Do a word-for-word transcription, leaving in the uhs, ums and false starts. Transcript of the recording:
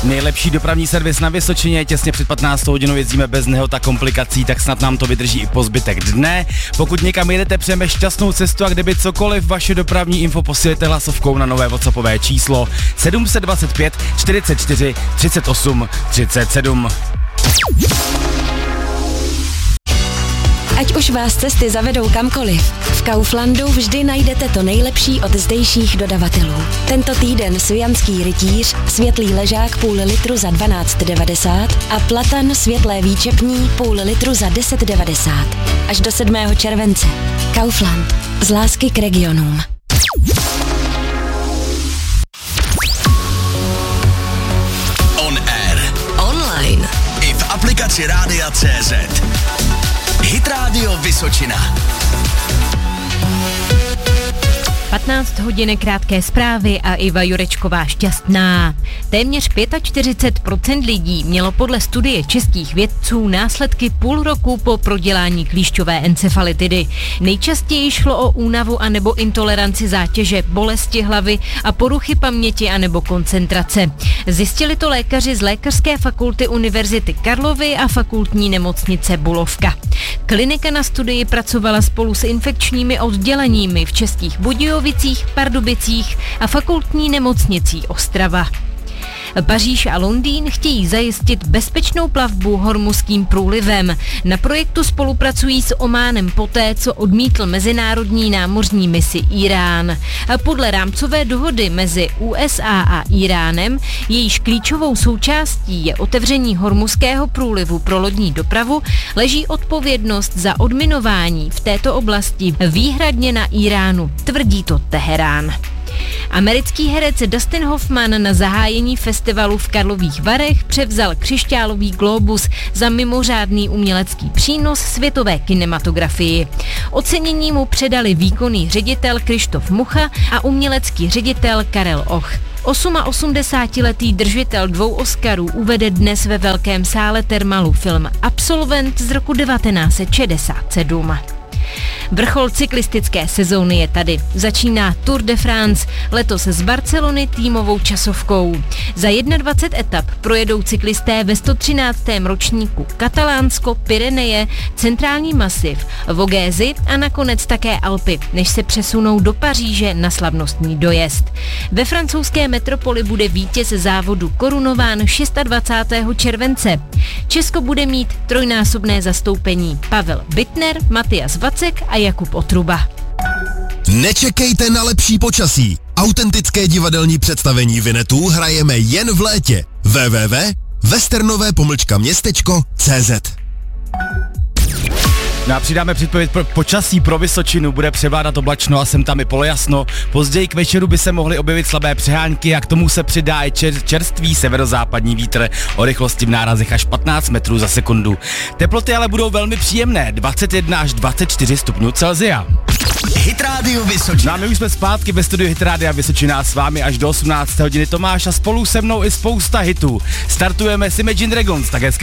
Nejlepší dopravní servis na Vysočině, těsně před patnáctou hodinou jezdíme bez nehod a komplikací, tak snad nám to vydrží i po zbytek dne. Pokud někam jedete, přejeme šťastnou cestu a kdyby cokoliv, vaše dopravní info posílejte hlasovkou na nové WhatsAppové číslo sedm dva pět čtyřicet čtyři třicet osm třicet sedm. Ať už vás cesty zavedou kamkoliv, v Kauflandu vždy najdete to nejlepší od zdejších dodavatelů. Tento týden svijanský rytíř, světlý ležák půl litru za dvanáct devadesát a platan světlé výčepní půl litru za deset devadesát. Až do sedmého července. Kaufland. Z lásky k regionům. On air. Online. I v aplikaci Rádia C Z. Hit Radio Vysočina. patnáct hodin, krátké zprávy a Iva Jurečková šťastná. Téměř čtyřicet pět procent lidí mělo podle studie českých vědců následky půl roku po prodělání klíšťové encefalitidy. Nejčastěji šlo o únavu anebo intoleranci zátěže, bolesti hlavy a poruchy paměti anebo koncentrace. Zjistili to lékaři z Lékařské fakulty Univerzity Karlovy a fakultní nemocnice Bulovka. Klinika na studii pracovala spolu s infekčními odděleními v Českých Budějovicích, Pardubicích a fakultní nemocnicí Ostrava. Paříž a Londýn chtějí zajistit bezpečnou plavbu Hormuzským průlivem. Na projektu spolupracují s Ománem poté, co odmítl mezinárodní námořní misi Irán. Podle rámcové dohody mezi U S A a Iránem, jejíž klíčovou součástí je otevření Hormuzského průlivu pro lodní dopravu, leží odpovědnost za odminování v této oblasti výhradně na Iránu, tvrdí to Teherán. Americký herec Dustin Hoffman na zahájení festivalu v Karlových Varech převzal křišťálový glóbus za mimořádný umělecký přínos světové kinematografii. Ocenění mu předali výkonný ředitel Krištof Mucha a umělecký ředitel Karel Och. osmaosmdesátiletý držitel dvou Oscarů uvede dnes ve Velkém sále Thermalu film Absolvent z roku devatenáct set šedesát sedm. Vrchol cyklistické sezóny je tady. Začíná Tour de France, letos z Barcelony týmovou časovkou. Za dvacet jedna etap projedou cyklisté ve sto třináctém ročníku Katalánsko, Pyreneje, Centrální masiv, Vogézy a nakonec také Alpy, než se přesunou do Paříže na slavnostní dojezd. Ve francouzské metropoli bude vítěz závodu korunován dvacátého šestého července. Česko bude mít trojnásobné zastoupení. Pavel Bittner, Matias Vacek a Jakub Otruba. Nečekejte na lepší počasí. Autentické divadelní představení Vinetů hrajeme jen v létě. w w w tečka westernové pomlčka městečko tečka c z. No a přidáme předpověď pro počasí pro Vysočinu, bude převládat oblačno a sem tam i polojasno. Později k večeru by se mohly objevit slabé přehánky a k tomu se přidá i čer- čerstvý severozápadní vítr o rychlosti v nárazech až patnáct metrů za sekundu. Teploty ale budou velmi příjemné, dvacet jedna až dvacet čtyři stupňů Celsia. Hit Radio Vysočina. No a my už jsme zpátky ve studiu Hit Rádia Vysočina s vámi až do osmnácté hodiny. Tomáš a spolu se mnou i spousta hitů. Startujeme s Imagine Dragons, tak hezké